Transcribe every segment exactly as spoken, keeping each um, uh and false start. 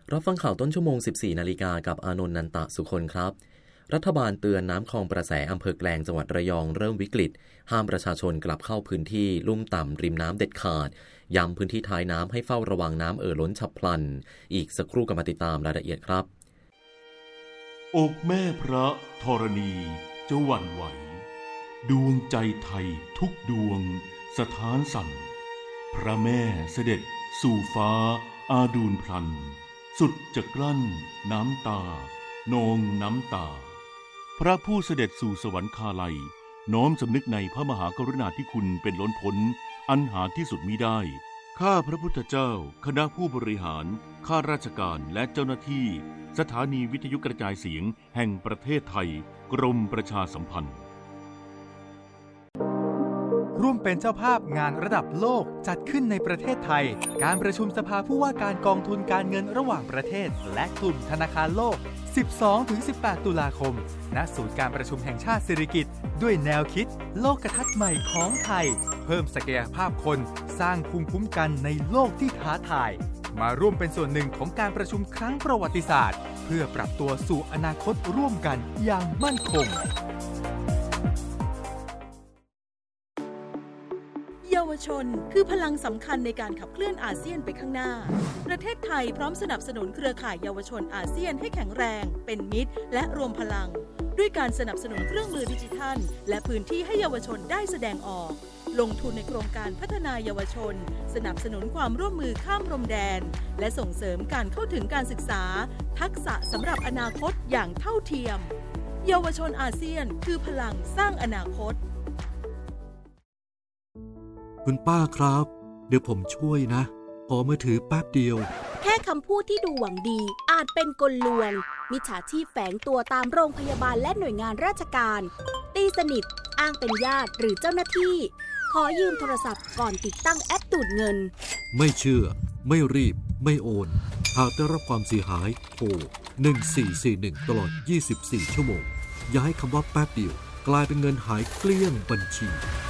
รับฟังข่าวต้นชั่วโมง สิบสี่ นาฬิกากับอานนท์ นันตะสุคนครับรัฐบาลเตือนน้ำคลองประแสอำเภอแกลงจังหวัดระยองเริ่มวิกฤตห้ามประชาชนกลับเข้าพื้นที่ลุ่มต่ำริมน้ำเด็ดขาดย้ำพื้นที่ท้ายน้ำให้เฝ้าระวังน้ำเอ่อล้นฉับพลันอีกสักครู่ก็มาติดตามรายละเอียดครับอกแม่พระธรณีจะหวั่นไหวดวงใจไทยทุกดวงสถานสั่นพระแม่เสด็จสู่ฟ้าอาดูลพลันสุดจะกลั้นน้ำตานองน้ำตาพระผู้เสด็จสู่สวรรคาลัยน้อมสำนึกในพระมหากรุณาธิคุณเป็นล้นพ้นอันหาที่สุดมิได้ข้าพระพุทธเจ้าคณะผู้บริหารข้าราชการและเจ้าหน้าที่สถานีวิทยุกระจายเสียงแห่งประเทศไทยกรมประชาสัมพันธ์ร่วมเป็นเจ้าภาพงานระดับโลกจัดขึ้นในประเทศไทยการประชุมสภาผู้ว่าการกองทุนการเงินระหว่างประเทศและกลุ่มธนาคารโลก สิบสองถึงสิบแปด ตุลาคมณศูนย์การประชุมแห่งชาติสิริกิติ์ด้วยแนวคิดโลกทัศน์ใหม่ของไทยเพิ่มศักยภาพคนสร้างภูมิคุ้มกันในโลกที่ท้าทายมาร่วมเป็นส่วนหนึ่งของการประชุมครั้งประวัติศาสตร์เพื่อปรับตัวสู่อนาคตร่วมกันอย่างมั่นคงเยาวชนคือพลังสำคัญในการขับเคลื่อนอาเซียนไปข้างหน้าประเทศไทยพร้อมสนับสนุนเครือข่ายเยาวชนอาเซียนให้แข็งแรงเป็นมิตรและรวมพลังด้วยการสนับสนุนเครื่องมือดิจิทัลและพื้นที่ให้เยาวชนได้แสดงออกลงทุนในโครงการพัฒนาเยาวชนสนับสนุนความร่วมมือข้ามพรมแดนและส่งเสริมการเข้าถึงการศึกษาทักษะสำหรับอนาคตอย่างเท่าเทียมเยาวชนอาเซียนคือพลังสร้างอนาคตคุณป้าครับเดี๋ยวผมช่วยนะขอมือถือแป๊บเดียวแค่คำพูดที่ดูหวังดีอาจเป็นกลลวงมิจฉาชีพแฝงตัวตามโรงพยาบาลและหน่วยงานราชการตีสนิทอ้างเป็นญาติหรือเจ้าหน้าที่ขอยืมโทรศัพท์ก่อนติดตั้งแอปดูดเงินไม่เชื่อไม่รีบไม่โอนหากได้รับความเสียหายโทรหนึ่งสี่สี่หนึ่งตลอดยี่สิบสี่ชั่วโมงอย่าให้คำว่าแป๊บเดียวกลายเป็นเงินหายเกลี้ยงบัญชี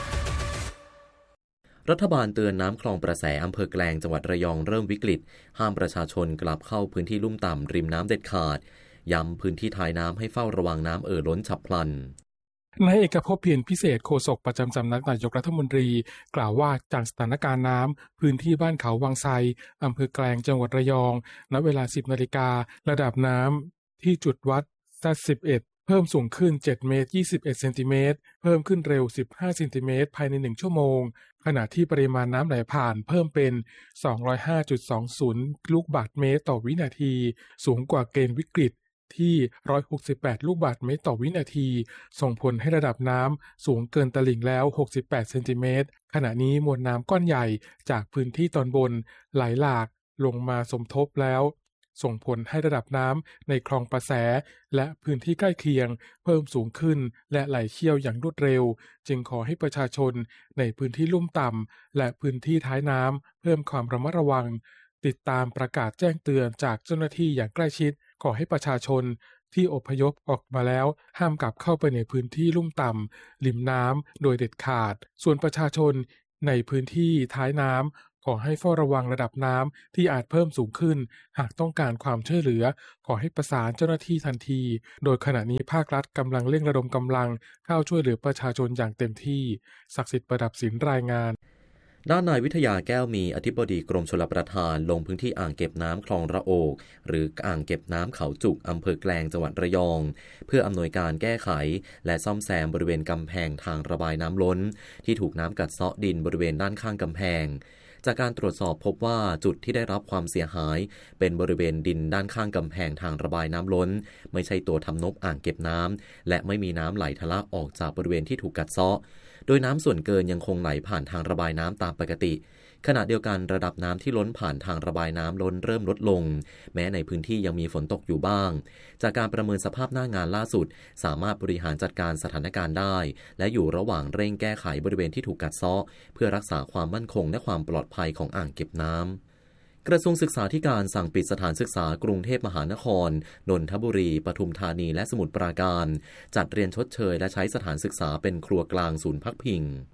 รัฐบาลเตือนน้ำคลองประแสอำเภอแกลงจังหวัดระยองเริ่มวิกฤตห้ามประชาชนกลับเข้าพื้นที่ลุ่มต่ำริมน้ำเด็ดขาดย้ำพื้นที่ท้ายน้ำให้เฝ้าระวังน้ำเอ่อล้นฉับพลันนายเอกภพเพียรพิเศษโฆษกประจำสำนักนายกรัฐมนตรีกล่าวว่าจากสถานการณ์น้ำพื้นที่บ้านเขาวังไซอำเภอแกลงจังหวัดระยองณเวลา สิบนาฬิการะดับน้ำที่จุดวัด สิบเอ็ดเพิ่มสูงขึ้นเจ็ดเมตรยี่สิบเอ็ดเซนติเมตรเพิ่มขึ้นเร็วสิบห้าเซนติเมตรภายในหนึ่งชั่วโมงขณะที่ปริมาณน้ำไหลผ่านเพิ่มเป็น สองร้อยห้าจุดสองศูนย์ ลูกบาศก์เมตรต่อวินาทีสูงกว่าเกณฑ์วิกฤตที่หนึ่งร้อยหกสิบแปดลูกบาศก์เมตรต่อวินาทีส่งผลให้ระดับน้ำสูงเกินตลิ่งแล้วหกสิบแปดเซนติเมตรขณะนี้มวลน้ำก้อนใหญ่จากพื้นที่ตอนบนไหลหลากลงมาสมทบแล้วส่งผลให้ระดับน้ำในคลองประแสและพื้นที่ใกล้เคียงเพิ่มสูงขึ้นและไหลเชี่ยวอย่างรวดเร็วจึงขอให้ประชาชนในพื้นที่ลุ่มต่ำและพื้นที่ท้ายน้ำเพิ่มความระมัดระวังติดตามประกาศแจ้งเตือนจากเจ้าหน้าที่อย่างใกล้ชิดขอให้ประชาชนที่อพยพออกมาแล้วห้ามกลับเข้าไปในพื้นที่ลุ่มต่ำริมน้ำโดยเด็ดขาดส่วนประชาชนในพื้นที่ท้ายน้ำขอให้เฝ้าระวังระดับน้ำที่อาจเพิ่มสูงขึ้นหากต้องการความช่วยเหลือขอให้ประสานเจ้าหน้าที่ทันทีโดยขณะนี้ภาครัฐกำลังเร่งระดมกำลังเข้าช่วยเหลือประชาชนอย่างเต็มที่ศักดิ์สิทธิ์ประดับศิลป์รายงานด้านนายวิทยาแก้วมีอธิบดีกรมชลประทานลงพื้นที่อ่างเก็บน้ำคลองระโอกหรืออ่างเก็บน้ำเขาจุกอำเภอแกลงจังหวัดระยองเพื่ออำนวยการแก้ไขและซ่อมแซมบริเวณกำแพงทางระบายน้ำล้นที่ถูกน้ำกัดเซาะดินบริเวณด้านข้างกำแพงจากการตรวจสอบพบว่าจุดที่ได้รับความเสียหายเป็นบริเวณดินด้านข้างกำแพงทางระบายน้ำล้นไม่ใช่ตัวทำนบอ่างเก็บน้ำและไม่มีน้ำไหลทะลักออกจากบริเวณที่ถูกกัดเซาะโดยน้ำส่วนเกินยังคงไหลผ่านทางระบายน้ำตามปกติขณะเดียวกันระดับน้ำที่ล้นผ่านทางระบายน้ำล้นเริ่มลดลงแม้ในพื้นที่ยังมีฝนตกอยู่บ้างจากการประเมินสภาพหน้างานล่าสุดสามารถบริหารจัดการสถานการณ์ได้และอยู่ระหว่างเร่งแก้ไขบริเวณที่ถูกกัดเซาะเพื่อรักษาความมั่นคงและความปลอดภัยของอ่างเก็บน้ำกระทรวงศึกษาธิการสั่งปิดสถานศึกษากรุงเทพมหานครนนทบุรีปทุมธานีและสมุทรปราการจัดเรียนชดเชยและใช้สถานศึกษาเป็นครัวกลางศูนย์พักพิง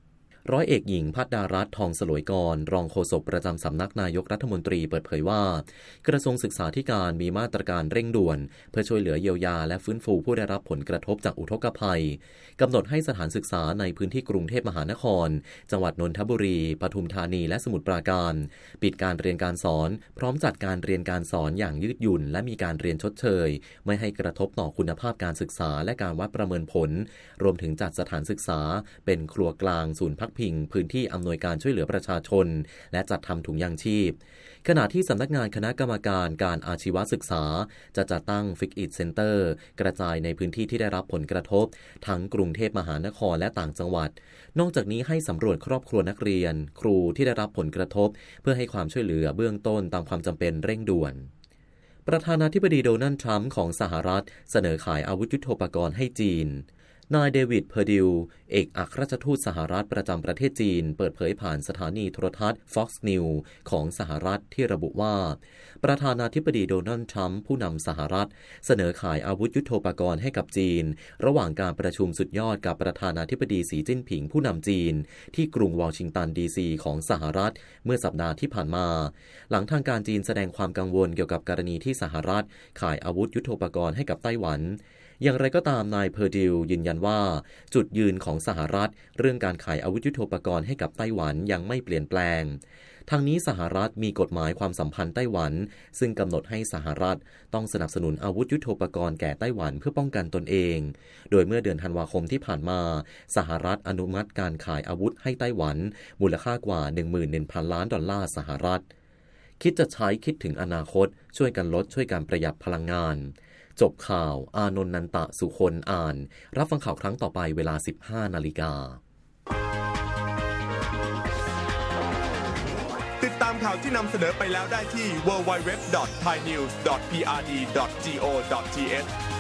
ร้อยเอกหญิงภัทรดารัตน์ทองสลวยกรรองโฆษกประจำสำนักนายกรัฐมนตรีเปิดเผยว่ากระทรวงศึกษาธิการมีมาตรการเร่งด่วนเพื่อช่วยเหลือเยียวยาและฟื้นฟูผู้ได้รับผลกระทบจากอุทกภัยกำหนดให้สถานศึกษาในพื้นที่กรุงเทพมหานครจังหวัดนนทบุรีปทุมธานีและสมุทรปราการปิดการเรียนการสอนพร้อมจัดการเรียนการสอนอย่างยืดหยุ่นและมีการเรียนชดเชยไม่ให้กระทบต่อคุณภาพการศึกษาและการวัดประเมินผลรวมถึงจัดสถานศึกษาเป็นครัวกลางศูนย์พักพิงพื้นที่อำนวยการช่วยเหลือประชาชนและจัดทำถุงยางชีพขณะที่สำนักงานคณะกรรมการการอาชีวศึกษาจะจัดตั้ง ฟิก อิท Center กระจายในพื้นที่ที่ได้รับผลกระทบทั้งกรุงเทพมหานครและต่างจังหวัดนอกจากนี้ให้สำรวจครอบครัวนักเรียนครูที่ได้รับผลกระทบเพื่อให้ความช่วยเหลือเบื้องต้นตามความจำเป็นเร่งด่วนประธานาธิบดีโดนัลด์ทรัมป์ของสหรัฐเสนอขายอาวุธยุทโธปกรณ์ให้จีนนายเดวิดเพอร์ดิวเอกอัครราชทูตสหรัฐประจำประเทศจีนเปิดเผยผ่านสถานีโทรทัศน์ Fox News ของสหรัฐที่ระบุว่าประธานาธิบดีโดนัลด์ทรัมป์ผู้นำสหรัฐเสนอขายอาวุธยุทโธปกรณ์ให้กับจีนระหว่างการประชุมสุดยอดกับประธานาธิบดีสีจิ้นผิงผู้นำจีนที่กรุงวอชิงตันดีซีของสหรัฐเมื่อสัปดาห์ที่ผ่านมาหลังทางการจีนแสดงความกังวลเกี่ยวกับกรณีที่สหรัฐขายอาวุธยุทโธปกรณ์ให้กับไต้หวันอย่างไรก็ตามนายเพอร์ดิวยืนยันว่าจุดยืนของสหรัฐเรื่องการขายอาวุธยุทโธปกรณ์ให้กับไต้หวันยังไม่เปลี่ยนแปลงทางนี้สหรัฐมีกฎหมายความสัมพันธ์ไต้หวันซึ่งกำหนดให้สหรัฐต้องสนับสนุนอาวุธยุทโธปกรณ์แก่ไต้หวันเพื่อป้องกันตนเองโดยเมื่อเดือนธันวาคมที่ผ่านมาสหรัฐอนุมัติการขายอาวุธให้ไต้หวันมูลค่ากว่า หนึ่งหมื่นหนึ่งพัน ล้านดอลลาร์สหรัฐคิดจะใช้คิดถึงอนาคตช่วยกันลดช่วยกันประหยัดพลังงานจบข่าวอานนท์นันตะสุคนอ่านรับฟังข่าวครั้งต่อไปเวลา สิบห้านาฬิกาติดตามข่าวที่นำเสนอไปแล้วได้ที่ ดับเบิลยู ดับเบิลยู ดับเบิลยู ดอท ไทยนิวส์ ดอท พี อาร์ ดี ดอท จี โอ ดอท ที เอช